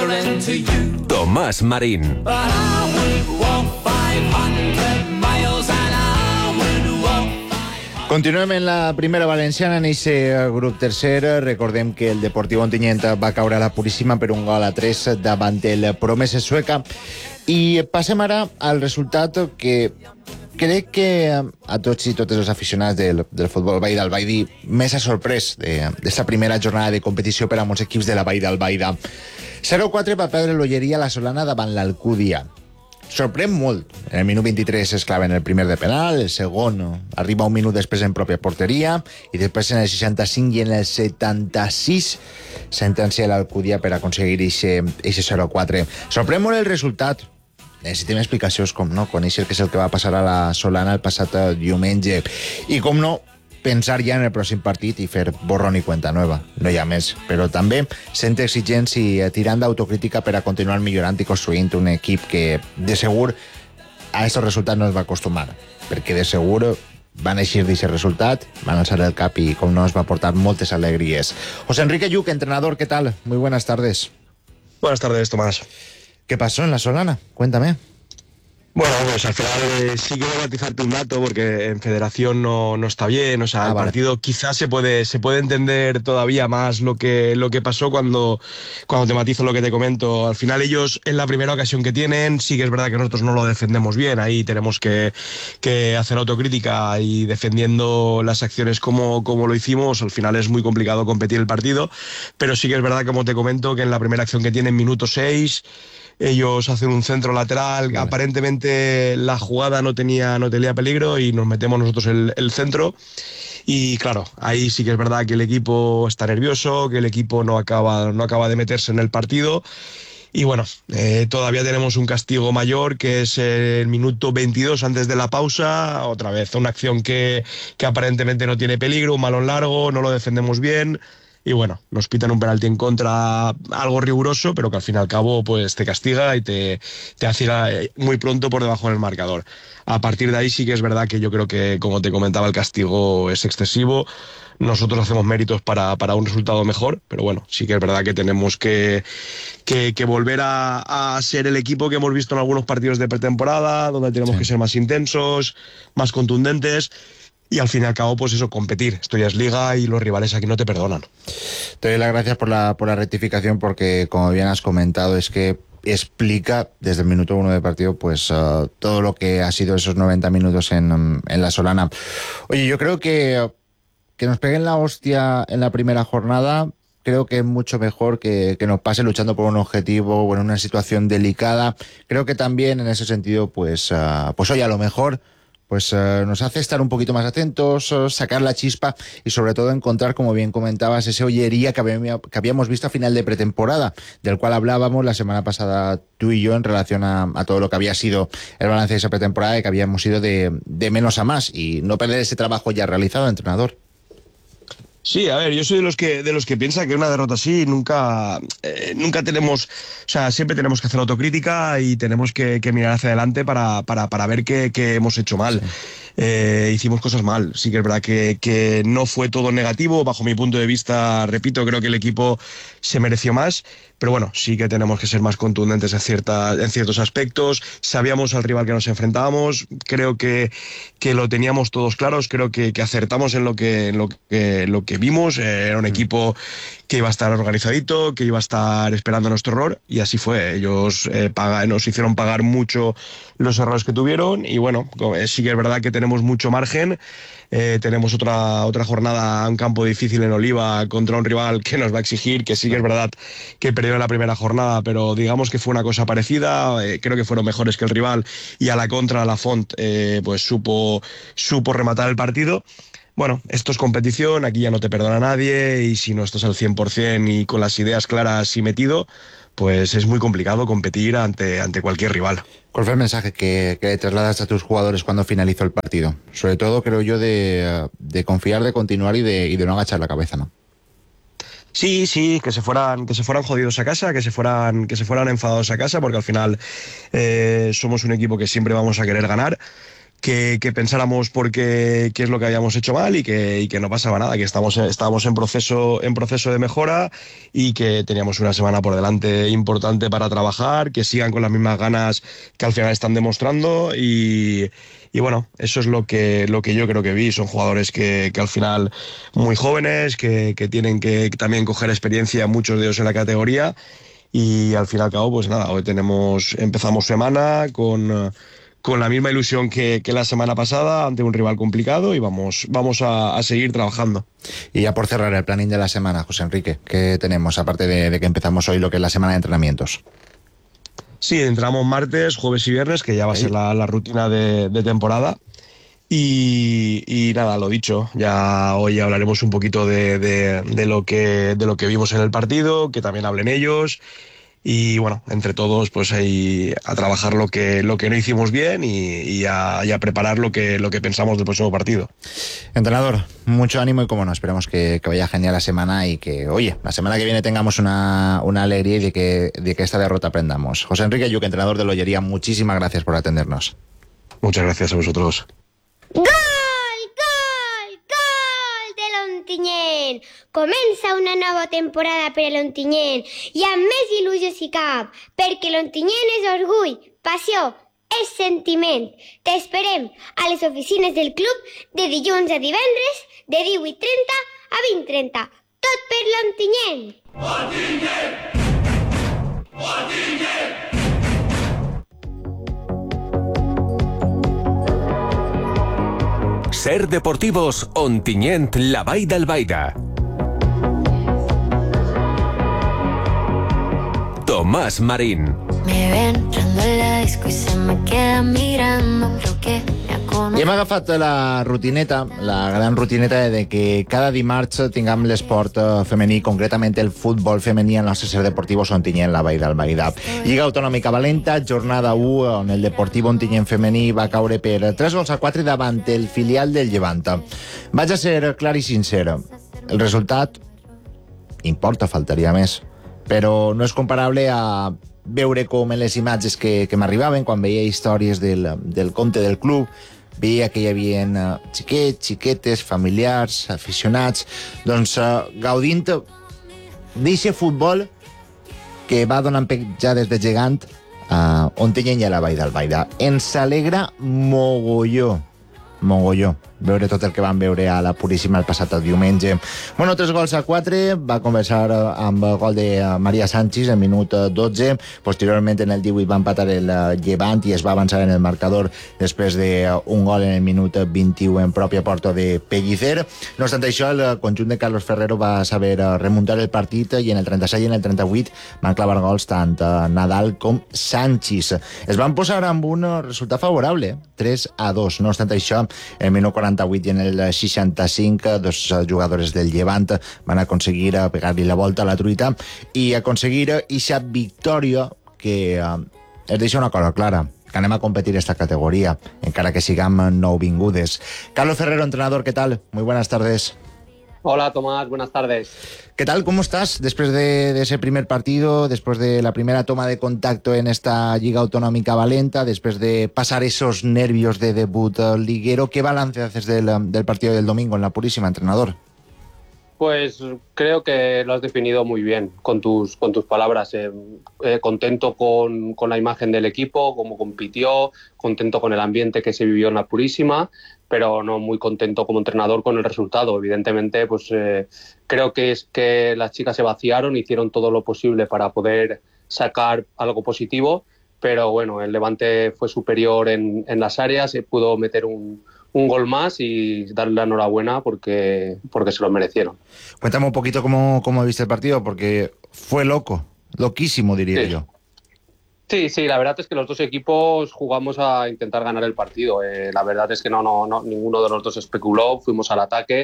falling to you. Tomás Marín. But I would walk 500 miles and I would walk. Continuem en la primera valenciana, en aquest grup tercer. Recordem que el Deportiu Ontinyent va caure a la Puríssima per 1-3 davant el Promesa Sueca. I passem ara al resultat que crec que a tots i totes els aficionats del futbol Vall d'Albaida més ha sorprès d'esta primera jornada de competició per a molts equips de la Vall d'Albaida. 0-4 va perdre l'Olleria a la Solana davant l'Alcúdia. Sorprèn molt. En el minut 23 es clava en el primer de penal, el segon arriba un minut després en pròpia porteria i després en el 65 i en el 76 sentencia l'Alcúdia per aconseguir eixe 0-4. Sorprèn molt el resultat. Necessitem explicacions, com no, conèixer què és el que va passar a la Solana el passat diumenge i com no, pensar ja en el pròxim partit i fer borrón i cuenta nueva. No hi ha més, però també sent exigents i tirant d'autocrítica per a continuar millorant i construint un equip que de segur a aquests resultats no es va acostumar, perquè de segur van eixir d'aquest resultat, van alçar el cap i com no es va portar moltes alegries. José Enrique Lluc, entrenador, ¿qué tal? Muy buenas tardes. Buenas tardes, Tomás. ¿Qué pasó en la Solana? Cuéntame. Bueno, pues al final sí quiero matizarte un dato porque en federación no está bien, o sea, el partido quizás se puede entender todavía más lo que pasó cuando te matizo lo que te comento. Al final ellos en la primera ocasión que tienen, sí que es verdad que nosotros no lo defendemos bien, ahí tenemos que hacer autocrítica y defendiendo las acciones como lo hicimos, al final es muy complicado competir el partido, pero sí que es verdad, como te comento, que en la primera acción que tienen, minuto 6, ellos hacen un centro lateral, vale. Aparentemente la jugada no tenía peligro y nos metemos nosotros el centro y claro, ahí sí que es verdad que el equipo está nervioso, que el equipo no acaba de meterse en el partido y bueno, todavía tenemos un castigo mayor que es el minuto 22 antes de la pausa, otra vez una acción que aparentemente no tiene peligro, un balón largo, no lo defendemos bien. Y bueno, nos pitan un penalti en contra, algo riguroso, pero que al fin y al cabo pues te castiga y te hace ir muy pronto por debajo del marcador. A partir de ahí sí que es verdad que yo creo que, como te comentaba, el castigo es excesivo. Nosotros hacemos méritos para un resultado mejor, pero bueno, sí que es verdad que tenemos que volver a ser el equipo que hemos visto en algunos partidos de pretemporada, donde tenemos que ser más intensos, más contundentes. Y al fin y al cabo, pues eso, competir. Esto ya es liga y los rivales aquí no te perdonan. Te doy las gracias por la rectificación porque, como bien has comentado, es que explica desde el minuto 1 del partido pues todo lo que ha sido esos 90 minutos en la Solana. Oye, yo creo que nos peguen la hostia en la primera jornada, creo que es mucho mejor que nos pase luchando por un objetivo o en una situación delicada. Creo que también en ese sentido, pues oye, a lo mejor pues nos hace estar un poquito más atentos, sacar la chispa y sobre todo encontrar, como bien comentabas, ese Olleria que habíamos visto a final de pretemporada, del cual hablábamos la semana pasada tú y yo en relación a todo lo que había sido el balance de esa pretemporada y que habíamos ido de menos a más y no perder ese trabajo ya realizado, entrenador. Sí, a ver, yo soy de los que piensa que una derrota así nunca tenemos, o sea, siempre tenemos que hacer autocrítica y tenemos que mirar hacia adelante para ver qué hemos hecho mal. Hicimos cosas mal, sí que es verdad que no fue todo negativo, bajo mi punto de vista, repito, creo que el equipo se mereció más, pero bueno, sí que tenemos que ser más contundentes en ciertos aspectos. Sabíamos al rival que nos enfrentábamos, creo que lo teníamos todos claros, creo que acertamos en lo que vimos. Era un equipo que iba a estar organizadito, que iba a estar esperando nuestro error y así fue. Ellos nos hicieron pagar mucho los errores que tuvieron y bueno, sí que es verdad que tenemos mucho margen. Tenemos otra jornada, un campo difícil en Oliva contra un rival que nos va a exigir, que sí que es verdad que perdió en la primera jornada, pero digamos que fue una cosa parecida. Creo que fueron mejores que el rival y a la contra la Font pues supo rematar el partido. Bueno, esto es competición, aquí ya no te perdona nadie y si no estás al 100% y con las ideas claras y metido, pues es muy complicado competir ante cualquier rival. ¿Cuál fue el mensaje que le trasladas a tus jugadores cuando finalizó el partido? Sobre todo, creo yo, de confiar, de continuar y de no agachar la cabeza, ¿no? Sí, que se fueran jodidos a casa, que se fueran enfadados a casa, porque al final somos un equipo que siempre vamos a querer ganar, que pensáramos qué es lo que habíamos hecho mal y que no pasaba nada, que estábamos en proceso de mejora y que teníamos una semana por delante importante para trabajar, que sigan con las mismas ganas que al final están demostrando y bueno, eso es lo que yo creo que vi. Son jugadores que al final muy jóvenes, que tienen que también coger experiencia, muchos de ellos en la categoría. Y al fin y al cabo, pues nada, hoy empezamos semana con la misma ilusión que la semana pasada ante un rival complicado y vamos a seguir trabajando. Y ya por cerrar el planning de la semana, José Enrique, ¿qué tenemos aparte de que empezamos hoy lo que es la semana de entrenamientos? Sí, entramos martes, jueves y viernes, que ya va a ser la rutina de temporada. Y nada, lo dicho, ya hoy hablaremos un poquito de lo que vimos en el partido, que también hablen ellos. Y bueno, entre todos, pues ahí a trabajar lo que no hicimos bien y a preparar lo que pensamos del próximo partido. Entrenador, mucho ánimo y como no, esperemos que vaya genial la semana y que, oye, la semana que viene tengamos una alegría y de que esta derrota aprendamos. José Enrique Lluc, entrenador de l'Olleria, muchísimas gracias por atendernos. Muchas gracias a vosotros. Gol, gol, gol de l'Ontinyent! Comença una nova temporada per a l'Ontinyent i amb més il·lusió si cap, perquè l'Ontinyent és orgull, passió, és sentiment. T'esperem a les oficines del club de dilluns a divendres de 18:30 a 20:30. Tot per l'Ontinyent! Ontinyent! Ontinyent! Ser Deportivos Ontinyent, la Vall d'Albaida. Tomás Marín. Me ven entrando en la disco y se me quedan mirando, creo que me ha conocido. I hem agafat la rutineta, la gran rutineta de que cada dimarts tinguem l'esport femení, concretament el futbol femení al nostre Ser Deportivos Ontinyent, la Vall d'Albaida. Lliga Autonòmica Valenta, jornada 1, on el Deportivo Ontinyent femení va caure per 3-4 davant el filial del Llevant. Vaig a ser clar i sincer, el resultat importa, faltaria més, però no és comparable a veure com en les imatges que m'arribaven quan veia històries del compte del club, veia que hi havia xiquets, xiquetes, familiars, aficionats, doncs gaudint d'eixe futbol que va donant petjades de gegant a Ontinyent i a la Vall d'Albaida. Ens alegra mogolló veure tot el que vam veure a la Puríssima el passat diumenge. Bueno, 3-4, va començar amb el gol de Maria Sánchez en minut 12, posteriorment en el 18 va empatar el Llevant i es va avançar en el marcador després d'un gol en el minut 21 en pròpia porta de Pellicer. No obstant això, el conjunt de Carlos Ferrero va saber remuntar el partit i en el 36 i en el 38 van clavar gols tant Nadal com Sánchez. Es van posar amb un resultat favorable, 3-2. No obstant això, en el minut 48 i en el 65, dos jugadores del Llevant van aconseguir pegar-li la volta a la truita i aconseguir aquesta victòria que es deixa una cosa clara, que anem a competir esta categoría, encara que sigam nouvingudes. Carlos Ferrero, entrenador, ¿qué tal? Muy buenas tardes. Hola Tomás, buenas tardes. ¿Qué tal? ¿Cómo estás después de ese primer partido, después de la primera toma de contacto en esta Lliga Autonòmica Valenta, después de pasar esos nervios de debut liguero? ¿Qué balance haces del partido del domingo en la Purísima, entrenador? Pues creo que lo has definido muy bien con tus palabras. Contento con la imagen del equipo, cómo compitió, contento con el ambiente que se vivió en la Purísima, pero no muy contento como entrenador con el resultado. Evidentemente, pues creo que es que las chicas se vaciaron, hicieron todo lo posible para poder sacar algo positivo, pero bueno, el Levante fue superior en las áreas, se pudo meter un gol más y darle la enhorabuena porque se lo merecieron. Cuéntame un poquito cómo viste el partido, porque fue loquísimo, diría yo. Sí, la verdad es que los dos equipos jugamos a intentar ganar el partido. La verdad es que no ninguno de los dos especuló, fuimos al ataque.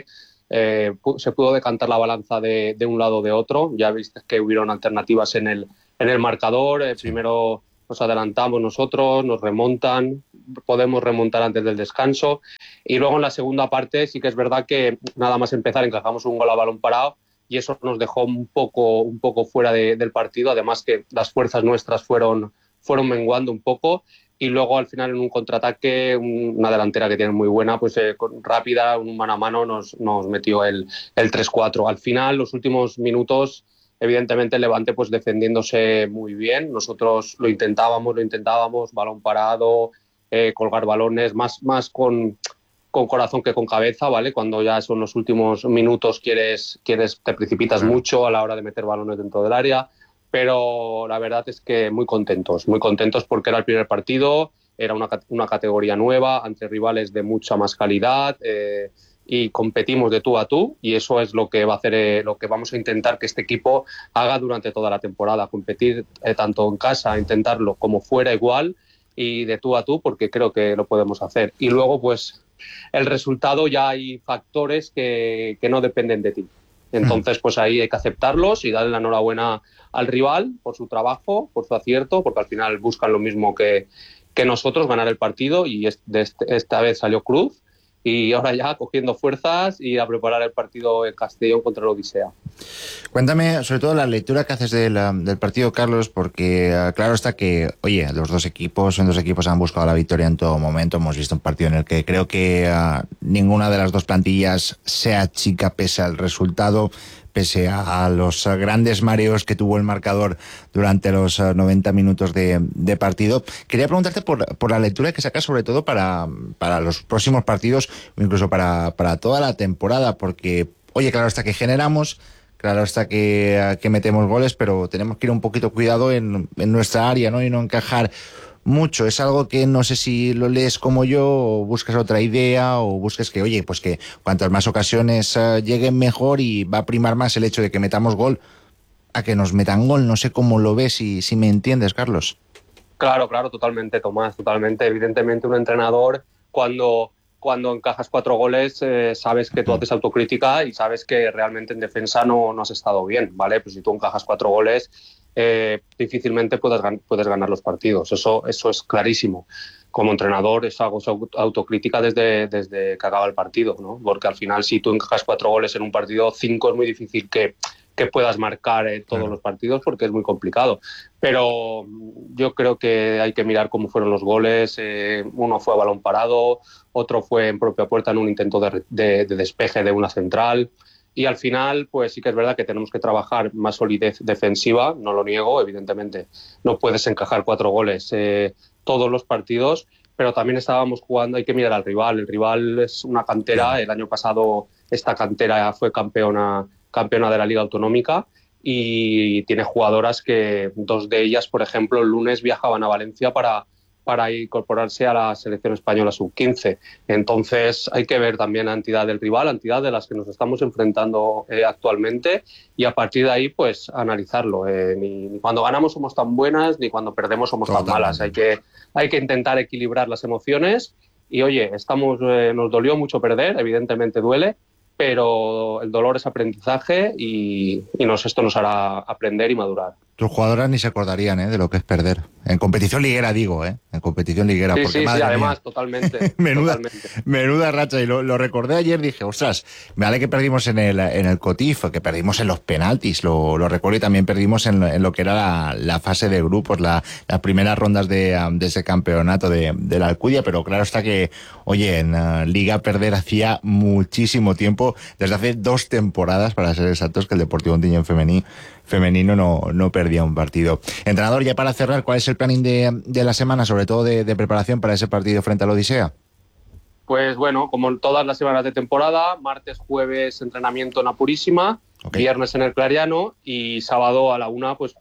Se pudo decantar la balanza de un lado o de otro. Ya viste que hubieron alternativas en el marcador. Primero nos adelantamos nosotros, nos remontan, podemos remontar antes del descanso. Y luego en la segunda parte sí que es verdad que nada más empezar encajamos un gol a balón parado y eso nos dejó un poco fuera del partido. Además que las fuerzas nuestras fueron fueron menguando un poco. Y luego al final en un contraataque, una delantera que tiene muy buena, pues rápida, un mano a mano nos metió el 3-4. Al final, los últimos minutos, evidentemente el Levante pues defendiéndose muy bien. Nosotros lo intentábamos, balón parado, colgar balones, más con corazón que con cabeza, ¿vale? Cuando ya son los últimos minutos te precipitas mucho a la hora de meter balones dentro del área. Pero la verdad es que muy contentos porque era el primer partido, era una categoría nueva, ante rivales de mucha más calidad y competimos de tú a tú, y eso es lo que va a hacer, lo que vamos a intentar que este equipo haga durante toda la temporada, competir tanto en casa, intentarlo como fuera igual y de tú a tú, porque creo que lo podemos hacer. Y luego pues el resultado, ya hay factores que no dependen de ti. Entonces, pues ahí hay que aceptarlos y darle la enhorabuena al rival por su trabajo, por su acierto, porque al final buscan lo mismo que nosotros, ganar el partido, y esta vez salió Cruz, y ahora ya cogiendo fuerzas y a preparar el partido en Castellón contra el Odisea. Cuéntame sobre todo la lectura que haces del partido, Carlos, porque claro está que, oye, los dos equipos han buscado la victoria en todo momento. Hemos visto un partido en el que creo que ninguna de las dos plantillas se achica pese al resultado, pese a los grandes mareos que tuvo el marcador durante los 90 minutos de partido. Quería preguntarte por la lectura que sacas sobre todo para los próximos partidos, o incluso para toda la temporada, porque, oye, claro está que generamos, claro está que metemos goles, pero tenemos que ir un poquito cuidado en nuestra área, ¿no? Y no encajar mucho. Es algo que no sé si lo lees como yo, o buscas otra idea, o buscas que, oye, pues que cuantas más ocasiones lleguen mejor, y va a primar más el hecho de que metamos gol a que nos metan gol. No sé cómo lo ves, si me entiendes, Carlos. Claro, totalmente, Tomás, totalmente. Evidentemente un entrenador, cuando encajas 4 goles, sabes que tú haces autocrítica y sabes que realmente en defensa no has estado bien, ¿vale? Pues si tú encajas 4 goles, difícilmente puedes ganar los partidos. Eso es clarísimo. Como entrenador hago autocrítica desde que acaba el partido, ¿no? Porque al final, si tú encajas 4 goles en un partido, 5 es muy difícil que puedas marcar todos los partidos, porque es muy complicado. Pero yo creo que hay que mirar cómo fueron los goles. Uno fue a balón parado, otro fue en propia puerta en un intento de despeje de una central. Y al final, pues sí que es verdad que tenemos que trabajar más solidez defensiva, no lo niego, evidentemente. No puedes encajar 4 goles todos los partidos, pero también estábamos jugando, hay que mirar al rival. El rival es una cantera. El año pasado esta cantera fue campeona de la Liga Autonómica, y tiene jugadoras que 2 de ellas, por ejemplo, el lunes viajaban a Valencia para incorporarse a la selección española sub-15. Entonces hay que ver también la entidad del rival, la entidad de las que nos estamos enfrentando actualmente, y a partir de ahí pues analizarlo. Ni cuando ganamos somos tan buenas, ni cuando perdemos somos tan malas. Hay que intentar equilibrar las emociones, y oye, nos dolió mucho perder, evidentemente duele, pero el dolor es aprendizaje, y esto nos hará aprender y madurar. Tus jugadoras ni se acordarían de lo que es perder. En competición liguera, digo, en competición liguera. Sí, porque, sí, además, mía, totalmente. menuda racha. Y lo recordé ayer, dije, ostras, me vale que perdimos en el Cotif, que perdimos en los penaltis, lo recuerdo, y también perdimos en lo que era la fase de grupos, las primeras rondas de ese campeonato de la Alcudia. Pero claro está que, oye, en Liga perder hacía muchísimo tiempo, desde hace 2 temporadas, para ser exactos, que el Deportivo Ontinyent femenino no perdía un partido. Entrenador, ya para cerrar, ¿cuál es el planning de la semana, sobre todo de preparación para ese partido frente al Odisea? Pues bueno, como todas las semanas de temporada, martes, jueves entrenamiento en Apurísima, viernes en el Clariano, y sábado a la 1 pues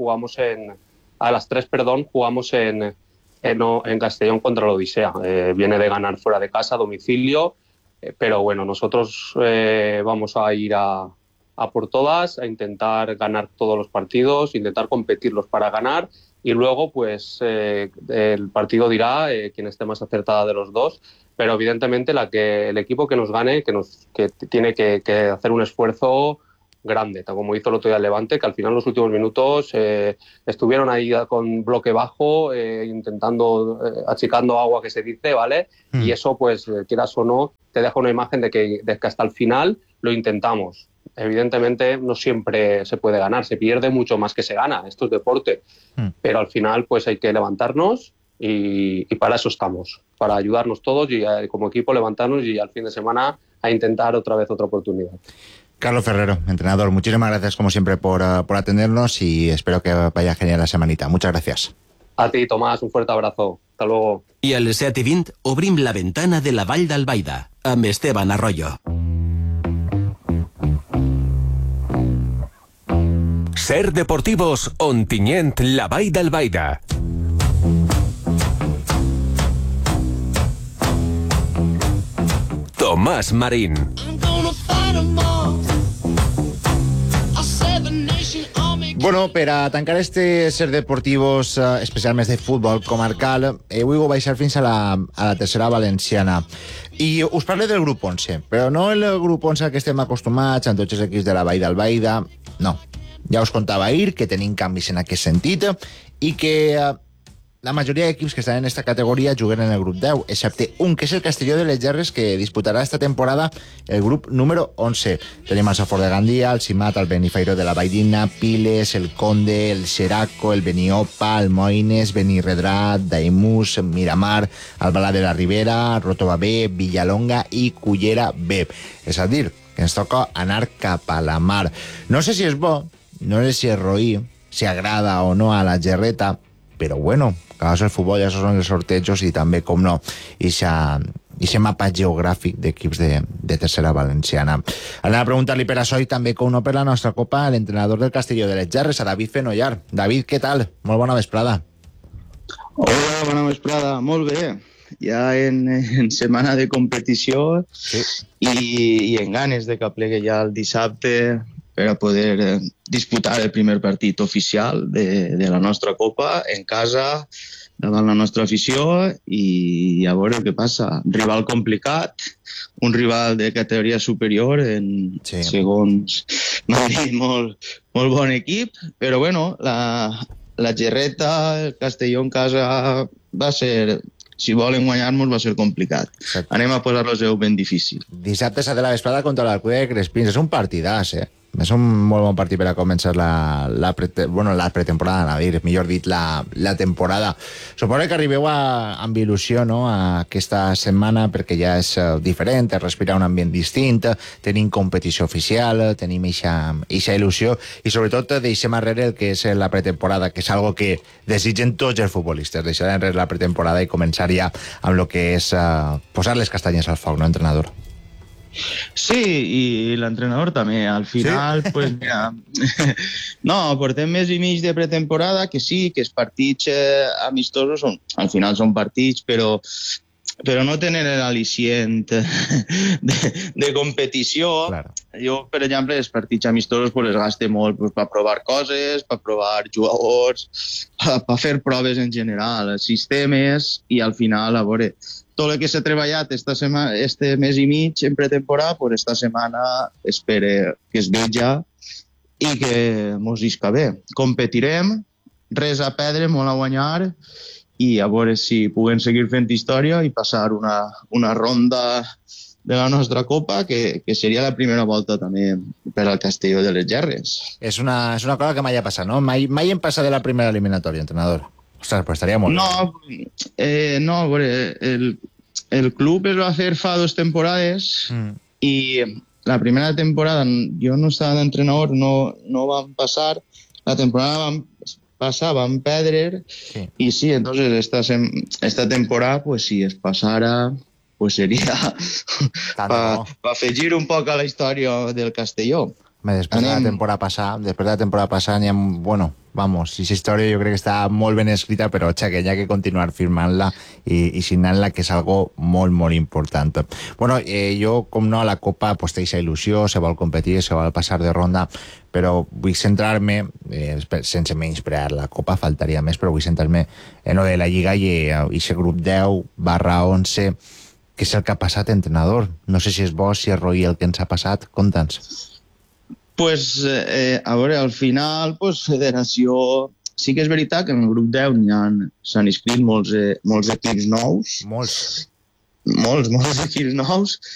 a las 3 jugamos en Castellón contra el Odisea. Viene de ganar fuera de casa, a domicilio, pero bueno, nosotros vamos a ir a por todas, a intentar ganar todos los partidos, intentar competirlos para ganar, y luego pues el partido dirá quién esté más acertada de los dos, pero evidentemente el equipo que nos gane, que tiene que hacer un esfuerzo grande, como hizo el otro día el Levante, que al final en los últimos minutos estuvieron ahí con bloque bajo, intentando, achicando agua, que se dice, ¿vale? Y eso, pues quieras o no, te deja una imagen de que hasta el final lo intentamos. evidentemente no siempre se puede ganar, se pierde mucho más que se gana, esto es deporte, pero al final pues hay que levantarnos y para eso estamos, para ayudarnos todos y como equipo levantarnos y al fin de semana a intentar otra vez otra oportunidad. Carlos Ferrero, entrenador, muchísimas gracias como siempre por atendernos y espero que vaya genial la semanita. Muchas gracias. A ti, Tomàs, un fuerte abrazo. Hasta luego. I a les 7:20 obrim la ventana de la Vall d'Albaida amb Esteban Arroyo. Ser Deportivos Ontinyent la Vall d'Albaida. Tomàs Marín. Bueno, per a tancar este Ser Deportivos especial mes de futbol comarcal, avui ho baixar fins a la tercera valenciana. I us parlo del grup 11, però no el grup 11 que estem acostumats amb tots els equips de la Vall d'Albaida, no. Ja us contava ahir que tenim canvis en aquest sentit i que la majoria d'equips que estan en aquesta categoria juguen en el grup 10, excepte un, que és el Castelló de les Gerres, que disputarà esta temporada el grup número 11. Tenim el Safor de Gandia, el Simat, el Benifairó de la Valldigna, Piles, el Conde, el Xeraco, el Beniopa, el Moines, Benirredrà, Daimús, Miramar, Albalà de la Ribera, Ròtova B, Villalonga i Cullera B. És a dir, que ens toca anar cap a la mar. No sé si és bo, no sé si és roí, si agrada o no a la gerreta, però bueno, acabas el futbol, ja són els sortejos i també, com no, ixe mapa geogràfic d'equips de tercera valenciana. Anem a preguntar-li per això i també, com no, per la nostra copa, l'entrenador del Castelló de les Gerres, a David Fenollar. David, què tal? Molt bona vesprada. Hola, bona vesprada. Molt bé. Ja en setmana de competició sí. i en ganes de que plegui ja el dissabte per a poder disputar el primer partit oficial de la nostra Copa en casa, davant la nostra afició i a veure què passa. Rival complicat, un rival de categoria superior en sí. Segons m'ha dit molt bon equip, però bueno, la gerreta, el Castelló en casa va ser... Si volen guanyar-nos va ser complicat. Exacte. Anem a posar-los ben difícil. Dissabte s'ha de la vesprada contra l'Alcúdia de Crespins. És un partidàs, És un molt bon partit per a començar la pretemporada, millor dit, la temporada. Suposo que arribeu amb il·lusió, no?, a aquesta setmana, perquè ja és diferent, es respira un ambient distint, tenim competició oficial, tenim eixa il·lusió, i sobretot deixem arrere el que és la pretemporada, que és algo que desitgen tots els futbolistes, deixar enrere la pretemporada i començar ja amb el que és posar les castanyes al foc, no, entrenador? Sí, i l'entrenador també. Al final, sí? Pues mira, no, portem mes i mig de pretemporada, que sí, que els partits amistosos al final són partits, però no tenen l'al·licient de competició. Claro. Jo, per exemple, els partits amistosos pues, els gaste molt pues, per provar coses, per provar jugadors, per fer proves en general, sistemes, i al final, a veure, tot el que s'ha treballat este mes i mig en pretemporada, pues esta setmana espero que es veja i que mos isca bé. Competirem, res a perdre, molt a guanyar, i a veure si puguem seguir fent història i passar una ronda de la nostra Copa, que seria la primera volta també per al Castelló de les Gerres. És una cosa que mai ha passat, no? Mai hem passat de la primera eliminatòria, entrenador. Ostres, pues estaria molt bé. No, a veure, el club es va fer fa 2 temporades i la primera temporada jo no estava d'entrenador, no vam passar, la temporada vam passar, vam perdre, sí. I sí, entonces esta temporada, pues si es passara, pues seria para afegir un poc a la història del Castelló. Després de la temporada passada, bueno, vamos, esa història jo crec que està molt ben escrita, però que hi ha que continuar firmant-la i signant-la, que és algo molt, molt important. Bueno, jo, com no, a la Copa pues, té aquesta il·lusió, se vol competir, se vol passar de ronda, però vull centrar-me, sense menysprear la Copa, faltaria més, però vull centrar-me en lo de la Lliga i aquest grup 10/11, que és el que ha passat, entrenador. No sé si és bo, si és roí el que ens ha passat, conta'ns. Pues, a veure, al final, pues, federació... Sí que és veritat que en el grup 10 s'han inscrit molts equips nous. Molts equips nous.